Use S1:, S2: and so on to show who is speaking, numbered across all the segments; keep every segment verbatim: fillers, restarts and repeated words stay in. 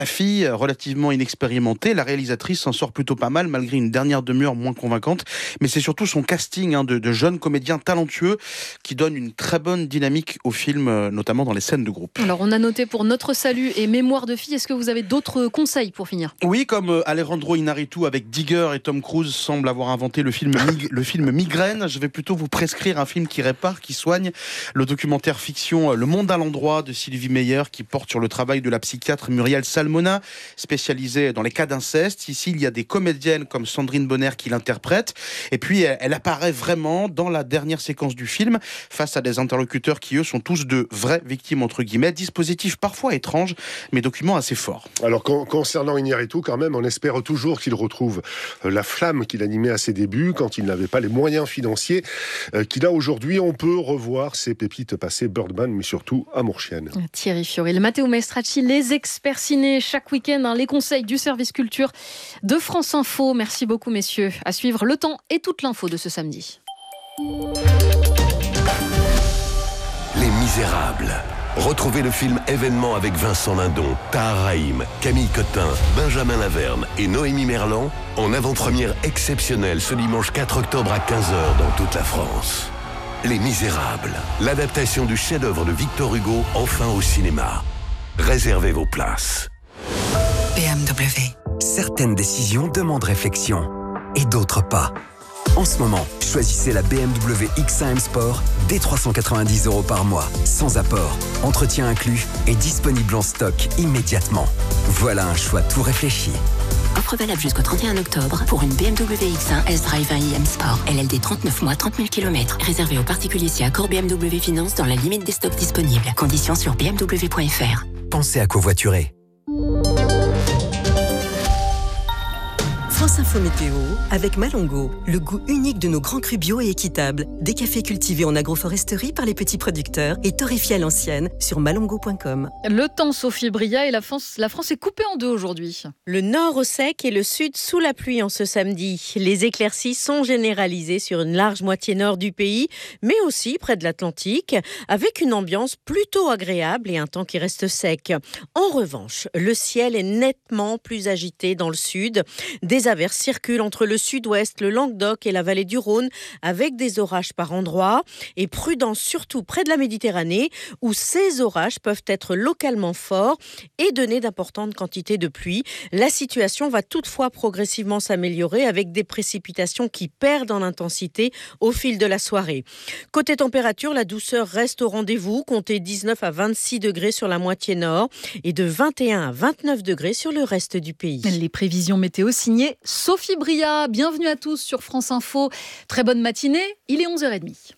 S1: La fille, relativement inexpérimentée, la réalisatrice s'en sort plutôt pas mal malgré une dernière demi-heure moins convaincante. Mais c'est surtout son casting hein, de, de jeunes comédiens talentueux qui donne une très bonne dynamique au film, notamment dans les scènes de groupe.
S2: Alors on a noté pour Notre Salut et Mémoire de fille. Est-ce que vous avez d'autres conseils pour finir ?
S1: Oui, comme Alejandro Inarritu avec Digger et Tom Cruise semble avoir inventé le film, Mig- le film Migraine, je vais plutôt vous prescrire un film qui répare, qui soigne. Le documentaire fiction Le Monde à l'endroit de Sylvie Meyer qui porte sur le travail de la psychiatre Muriel Salmona, spécialisée dans les cas d'inceste. Ici, il y a des comédiennes comme Sandrine Bonner qui l'interprètent. Et puis, elle apparaît vraiment dans la dernière séquence du film, face à des interlocuteurs qui, eux, sont tous de vraies victimes, entre guillemets. Dispositif parfois étrange, mais document assez fort.
S3: Alors, con- concernant Inarritu, quand même, on espère toujours qu'il retrouve la flamme qu'il animait à ses débuts, quand il n'avait pas les moyens financiers euh, qu'il a aujourd'hui. On peut revoir ses pépites passées, Birdman, mais surtout Amour chienne.
S2: Thierry Fioril, Matteo Maestracci, les experts ciné chaque week-end, hein, les conseils du service culture de France Info. Merci beaucoup, messieurs. À suivre Le Temps et toute l'info de ce samedi.
S4: Les Misérables. Retrouvez le film événement avec Vincent Lindon, Tahar Rahim, Camille Cotin, Benjamin Laverne et Noémie Merlan en avant-première exceptionnelle ce dimanche quatre octobre à quinze heures dans toute la France. Les Misérables, l'adaptation du chef-d'œuvre de Victor Hugo, enfin au cinéma. Réservez vos places.
S5: B M W. Certaines décisions demandent réflexion et d'autres pas. En ce moment, choisissez la B M W X un M Sport dès trois cent quatre-vingt-dix euros par mois, sans apport, entretien inclus et disponible en stock immédiatement. Voilà un choix tout réfléchi.
S6: Offre valable jusqu'au trente et un octobre pour une B M W X un S-Drive un i M Sport. L L D trente-neuf mois, trente mille kilomètres. Réservé aux particuliers si accord B M W Finance dans la limite des stocks disponibles. Conditions sur b m w point f r.
S5: Pensez à covoiturer.
S7: France Info Météo avec Malongo, le goût unique de nos grands crus bio et équitables. Des cafés cultivés en agroforesterie par les petits producteurs et torréfiés à l'ancienne sur malongo point com.
S2: Le temps, Sophie Bria, et la France, la France est coupée en deux aujourd'hui.
S8: Le nord au sec et le sud sous la pluie en ce samedi. Les éclaircies sont généralisées sur une large moitié nord du pays, mais aussi près de l'Atlantique, avec une ambiance plutôt agréable et un temps qui reste sec. En revanche, le ciel est nettement plus agité dans le sud. Des averses circulent entre le sud-ouest, le Languedoc et la vallée du Rhône, avec des orages par endroits. Et prudence surtout près de la Méditerranée, où ces orages peuvent être localement forts et donner d'importantes quantités de pluie. La situation va toutefois progressivement s'améliorer avec des précipitations qui perdent en intensité au fil de la soirée. Côté température, la douceur reste au rendez-vous. Comptez dix-neuf à vingt-six degrés sur la moitié nord et de vingt et un à vingt-neuf degrés sur le reste du pays.
S2: Les prévisions météo signées Sophie Bria. Bienvenue à tous sur France Info. Très bonne matinée, il est onze heures trente.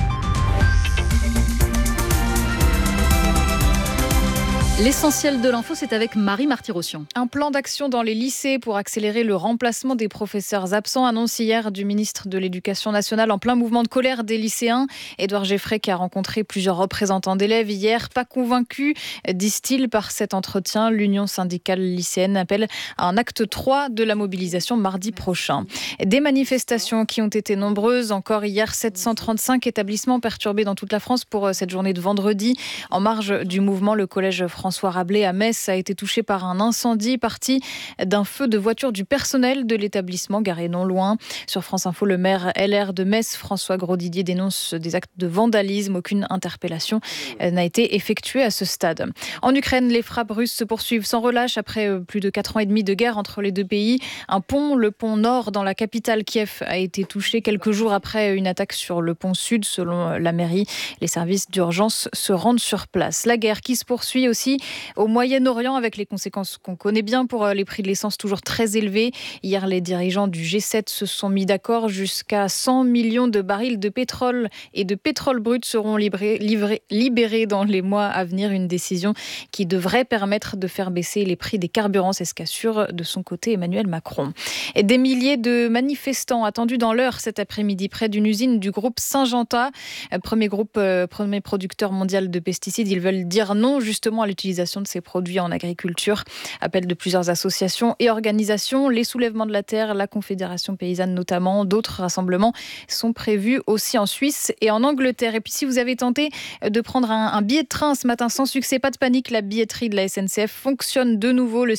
S2: L'essentiel de l'info, c'est avec Marie Marty-Rossian.
S9: Un plan d'action dans les lycées pour accélérer le remplacement des professeurs absents, annonce hier du ministre de l'Éducation nationale en plein mouvement de colère des lycéens. Édouard Geffray qui a rencontré plusieurs représentants d'élèves hier, pas convaincus, disent-ils, par cet entretien. L'Union syndicale lycéenne appelle à un acte trois de la mobilisation mardi prochain. Des manifestations qui ont été nombreuses. Encore hier, sept cent trente-cinq établissements perturbés dans toute la France pour cette journée de vendredi. En marge du mouvement, le collège François Rabelais à Metz a été touché par un incendie parti d'un feu de voiture du personnel de l'établissement garé non loin. Sur France Info, le maire L R de Metz, François Grosdidier, dénonce des actes de vandalisme. Aucune interpellation n'a été effectuée à ce stade. En Ukraine, les frappes russes se poursuivent sans relâche après plus de quatre ans et demi de guerre entre les deux pays. Un pont, le pont Nord, dans la capitale Kiev, a été touché quelques jours après une attaque sur le pont Sud, selon la mairie. Les services d'urgence se rendent sur place. La guerre qui se poursuit aussi au Moyen-Orient avec les conséquences qu'on connaît bien pour les prix de l'essence toujours très élevés. Hier, les dirigeants du G sept se sont mis d'accord. Jusqu'à cent millions de barils de pétrole et de pétrole brut seront livrés, livrés, libérés dans les mois à venir. Une décision qui devrait permettre de faire baisser les prix des carburants. C'est ce qu'assure de son côté Emmanuel Macron. Et des milliers de manifestants attendus dans l'heure cet après-midi près d'une usine du groupe Syngenta. Premier groupe, premier producteur mondial de pesticides. Ils veulent dire non justement à l'utilisation de ces produits en agriculture. Appel de plusieurs associations et organisations, les soulèvements de la terre, la Confédération paysanne notamment. D'autres rassemblements sont prévus aussi en Suisse et en Angleterre. Et puis si vous avez tenté de prendre un, un billet de train ce matin sans succès, pas de panique, la billetterie de la S N C F fonctionne de nouveau. Le